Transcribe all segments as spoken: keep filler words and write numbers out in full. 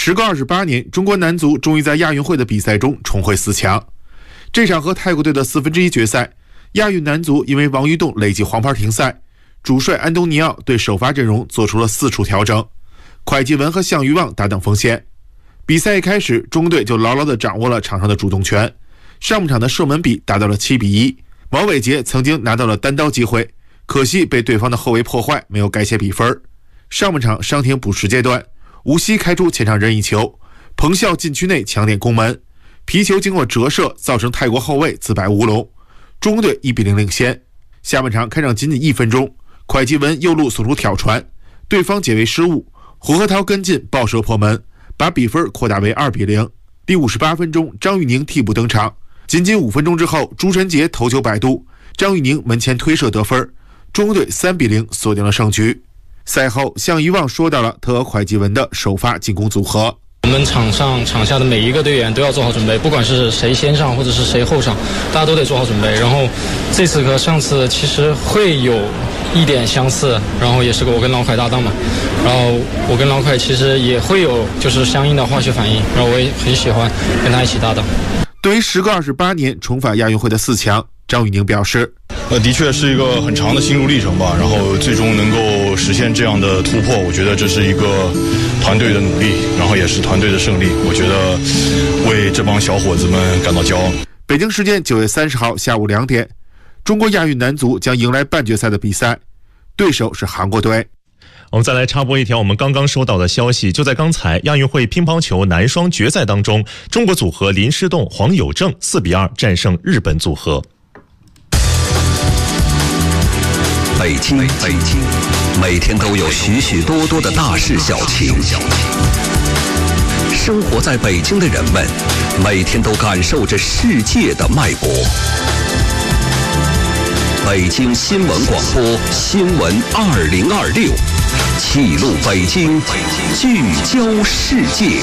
时隔二十八年，中国男足终于在亚运会的比赛中重回四强。这场和泰国队的四分之一决赛，亚运男足因为王于栋累计黄牌停赛，主帅安东尼奥对首发阵容做出了四处调整，蒯基文和项羽旺搭档锋线。比赛一开始，中队就牢牢地掌握了场上的主动权，上半场的射门比达到了七比一。毛伟杰曾经拿到了单刀机会，可惜被对方的后卫破坏，没有改写比分。上半场伤停补时阶段，吴曦开出前场任意球，彭笑禁区内抢点攻门，皮球经过折射，造成泰国后卫自摆乌龙，中队一比零领先。下半场开场仅仅一分钟，蒯基文右路送出挑传，对方解围失误，胡荷涛跟进爆射破门，把比分扩大为二比零。第五十八分钟，张玉宁替补登场，仅仅五分钟之后，朱晨杰头球摆渡，张玉宁门前推射得分，中队三比零锁定了胜局。赛后，项羽旺说到了他和蒯基文的首发进攻组合。 我们场上场下的每一个队员都要做好准备，不管是谁先上或者是谁后上，大家都得做好准备。然后这次和上次其实会有一点相似，然后也是我跟老蒯搭档嘛，然后我跟老蒯其实也会有就是相应的化学反应，然后我也很喜欢跟他一起搭档。 对于时隔二十八年重返亚运会的四强，张玉宁表示， 呃，的确是一个很长的心路历程吧，然后最终能够实现这样的突破，我觉得这是一个团队的努力，然后也是团队的胜利，我觉得为这帮小伙子们感到骄傲。 北京时间九月三十号下午两点，中国亚运男足将迎来半决赛的比赛，对手是韩国队。 我们再来插播一条我们刚刚收到的消息，就在刚才亚运会乒乓球男双决赛当中，中国组合林诗栋、黄有正四比二战胜日本组合。 北京，北京，每天都有许许多多的大事小情。生活在北京的人们，每天都感受着世界的脉搏。北京新闻广播新闻二零二六，记录北京，聚焦世界。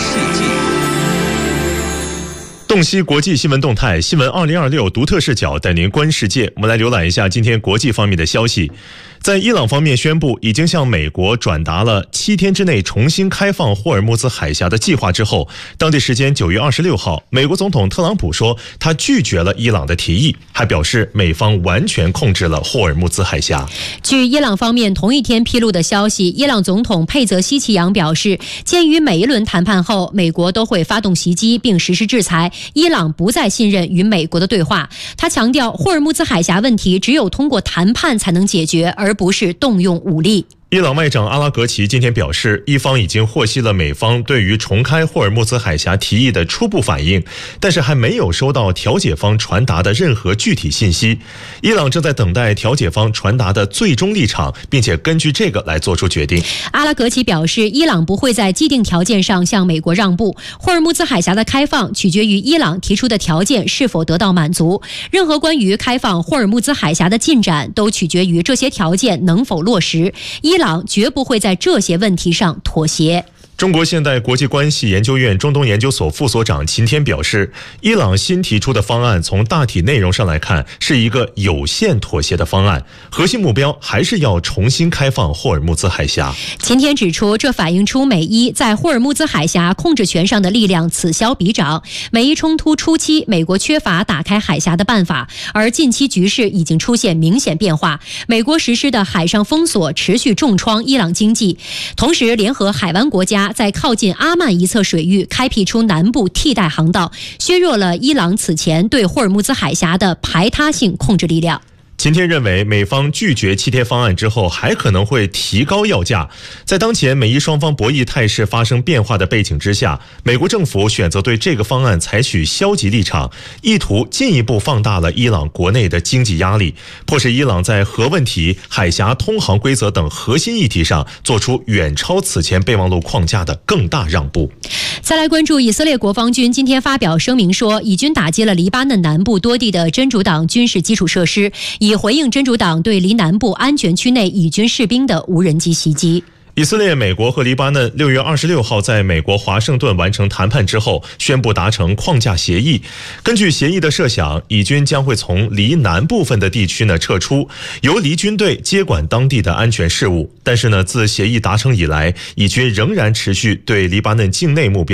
洞悉国际新闻动态，新闻二零二六独特视角带您观世界。我们来浏览一下今天国际方面的消息。在伊朗方面宣布已经向美国转达了七天之内重新开放霍尔木兹海峡的计划之后，当地时间九月二十六号，美国总统特朗普说他拒绝了伊朗的提议，还表示美方完全控制了霍尔木兹海峡。 据伊朗方面同一天披露的消息，伊朗总统佩泽希奇扬表示，鉴于每一轮谈判后美国都会发动袭击并实施制裁，伊朗不再信任与美国的对话。他强调，霍尔木兹海峡问题只有通过谈判才能解决，而不是动用武力。 伊朗外长阿拉格齐今天表示，伊方已经获悉了美方对于重开霍尔木兹海峡提议的初步反应，但是还没有收到调解方传达的任何具体信息。伊朗正在等待调解方传达的最终立场，并且根据这个来做出决定。 阿拉格齐表示，伊朗不会在既定条件上向美国让步，霍尔木兹海峡的开放取决于伊朗提出的条件是否得到满足，任何关于开放霍尔木兹海峡的进展都取决于这些条件能否落实，伊朗绝不会在这些问题上妥协。 中国现代国际关系研究院中东研究所副所长秦天表示，伊朗新提出的方案从大体内容上来看是一个有限妥协的方案，核心目标还是要重新开放霍尔木兹海峡。 秦天指出，这反映出美伊在霍尔木兹海峡控制权上的力量此消彼长。美伊冲突初期，美国缺乏打开海峡的办法，而近期局势已经出现明显变化，美国实施的海上封锁持续重创伊朗经济，同时联合海湾国家在靠近阿曼一侧水域开辟出南部替代航道，削弱了伊朗此前对霍尔木兹海峡的排他性控制力量。 秦天认为，美方拒绝七天方案之后，还可能会提高要价。在当前美伊双方博弈态势发生变化的背景之下，美国政府选择对这个方案采取消极立场，意图进一步放大了伊朗国内的经济压力，迫使伊朗在核问题、海峡通航规则等核心议题上做出远超此前备忘录框架的更大让步。 再来关注以色列国防军今天发表声明说，以军打击了黎巴嫩南部多地的真主党军事基础设施，以回应真主党对黎南部安全区内以军士兵的无人机袭击。 以色列、美国和黎巴嫩六月二十六号在美国华盛顿完成谈判之后，宣布达成框架协议。根据协议的设想，以军将会从黎南部分的地区呢撤出，由黎军队接管当地的安全事务。但是呢，自协议达成以来，以军仍然持续对黎巴嫩境内目标